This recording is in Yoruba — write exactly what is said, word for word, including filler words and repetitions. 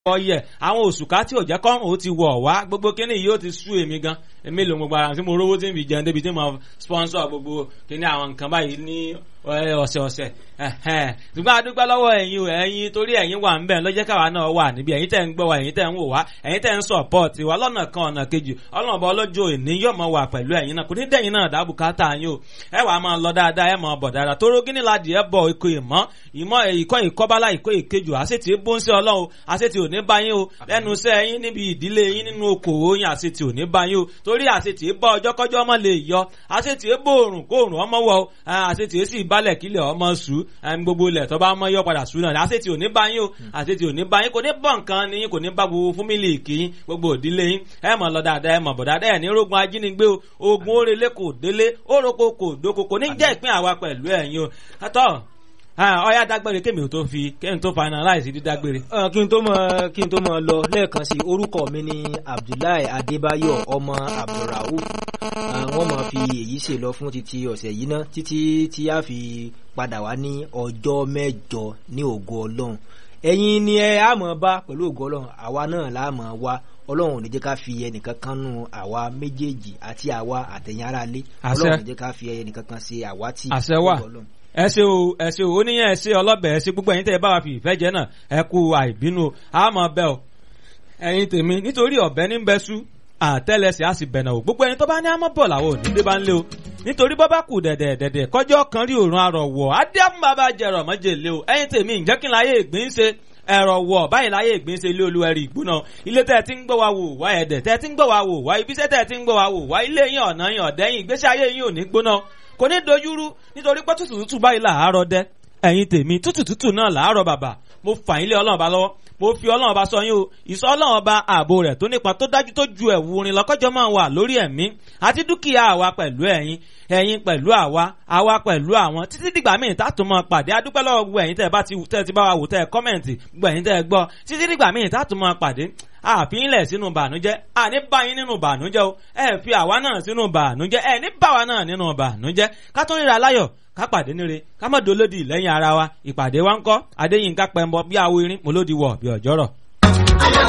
ọyẹ àwọn òṣùká tí ò jẹ́ kọ́rùn ó ti wọ̀ wá gbogbo kíní yìí ó ti sú èmi gan èmi lò gbogbo ara tí mo rówó tí ń fi jẹun débi tí mo sponsor gbogbo kíní àwọn nǹkan báyìí ní ọ̀sẹ̀ ọ̀sẹ̀ ṣùgbọ́n a dúpẹ́ lọ́wọ́ ẹ̀yin ẹ̀yin torí ẹ̀yin wà ń bẹ̀ lọ́jẹ́ káwa náà wà níbi ẹ̀yin tẹ́ ń gbọ́ wa ẹ̀yin tẹ́ ń wò wá ẹ̀yin tẹ́ ń support wa lọ́nà kan ọ̀nà kejì ọlọ́run ọba ọlọ́jọ́ òní yóò mọ̀ wà pẹ̀lú ẹ̀yin náà kò ní dẹ̀yin náà dábù káàtà yín o ẹ wàá máa lọ dáadáa ẹ máa bọ̀ dáadáa toró gíní la dìé bọ̀ ikọ̀ ìmọ̀ ìmọ̀ ìkọ́ ìkọ́bálá ìkọ́ ìkejì àṣetì bó ń ṣe ọlọ́run àṣetì ò ní bá yín o lẹ́nu iṣẹ́ yín níbi ìdílé yín nínú okòwò yín àṣetì ò ní bá yín o torí àṣetì bá ọjọ́ kọ́jọ́ ọmọ lè yọ àṣetì bó òrùn kó òrùn ọmọ wọ àṣetì sì balẹ̀ kílẹ̀ ọmọ sù gbogbo ilẹ̀ tó bá mọ́ yọ padà sù náà àṣetì ò ní bá yín o àṣetì ò ní bá yín kò ní bọ̀ nǹkan ni yín kò ní bá gbogbo fún mílíìkì yín gbogbo ìdílé yín ẹ mọ̀ lọ dáadáa ẹ mọ̀ bọ̀ dáadáa ẹ̀ ní rogun ajínigbé o ogun orele kò délé oroko kò dóko kò ní jẹ́ ìpín àwa pẹ̀lú ẹ̀yin o àtọ́ ọyá dágbére kémi ò tó fi kémi tó finalize dídágbére. kí n tó mọ kí n tó mọ lọ lẹ́ẹ̀kan sí orúkọ mi ní Abdullahi Adébáyọ̀ ọmọ Abdulrauf wọ́n máa fi èyí ṣe lọ fún títí ọ̀sẹ̀ yìí náà títí tí a fi padà wá ní ọjọ́ mẹ́jọ ní ògo Ọlọ́run ẹ̀yin ni ẹ á mọ̀ bá pẹ̀lú ògo Ọlọ́run àwa náà la mọ̀ wá Ọlọ́run ò ní jẹ́ ká fi ẹnìkan kan nù àwa méjèèjì àti àwa àtẹ̀yìn ara lé Ọlọ́run ò ní jẹ́ ká fi ẹnìkan kan ṣe àwátì Ọlọ́run. ẹ ṣé o ẹ ṣé o oníyàn ẹ ṣé ọlọ́bẹ̀ ẹ ṣé gbogbo ẹ̀yin tẹ́ ẹ bá wa fi ìfẹ́ jẹ́ náà ẹ kú àìbínú àmọ́ bẹ́ẹ̀ o ẹ̀yin tèmi nítorí ọ̀bẹ ní bẹ́ sú àtẹ́lẹsẹ̀ á sì bẹ̀nà o gbogbo ẹni tó bá ní àmọ́ bọ̀ làwọn ò ní dé bá ń lé o nítorí bọ́ bá kù dẹ̀dẹ̀ dẹ̀dẹ̀ kọjọ́ kan rí òórùn arọ̀ wọ̀ adéhùn bàbá jẹrọ mọ́jèlé o ẹ̀yin tèmi ǹjẹ́ kí n láyé ìgbín ṣe ẹ̀rọ wọ̀ báyìí láyé ìgbín ṣe ilé olúwẹ̀rí ìgbóná ilé tẹ́ ẹ ti ń gbọ́ wa wò wá ẹ̀dẹ̀ tẹ́ ẹ ti ń gbọ́ wa wò wá ibiṣẹ́ tẹ́ ẹ ti ń gbọ́ wa wò wá ilé yín ọ̀nà yín ọ̀dẹ́yìn ìgbésí ayé yín ò ní gbóná kò ní dojúrú nítorí pé tútù tútù báyìí làárọ̀ dẹ́ ẹ̀yin tèmi tútù tútù náà làárọ̀ bàbà mo fà yín lé ọlọ́run bá lọ́wọ́ mo fi ọlọ́run bá sọ yín o ìsọ ọlọ́run bá ààbò rẹ̀ tó nípa tó dájú tó ju ẹ̀wù orin lọ́kọ́jọ́ máa wà lórí ẹ̀mí àti dúkìá àwa pẹ̀lú ẹ̀yin ẹ̀yin pẹ̀lú àwa àwa pẹ̀lú àwọn títí dìgbà míì tààtò máa pàdé adúpẹ́ lọ́wọ́ gbogbo ẹ̀yin tẹ́ ẹ bá ti tẹ́ ẹ ti bá wa wò tẹ́ ẹ kọ́mẹ̀ǹtì gbogbo ẹ̀yin tẹ́ ẹ gbọ́ títí dìgbà míì tààtò máa pàdé àfihìnlẹ̀ sínú bànújẹ́ àní bá yín nínú bànújẹ́ o ẹ fi àwa náà sínú bànújẹ́ ẹ ní bá wa náà nínú bànújẹ́ ká tó ríra láyọ̀ ká pàdé níre ká má dolódì lẹ́yìn ara wa ìpàdé wa ń kọ́ Adéyínká Pẹ́ńbọ bí awo irin mo lódi wọ̀ bí ọ̀jọ́rọ̀.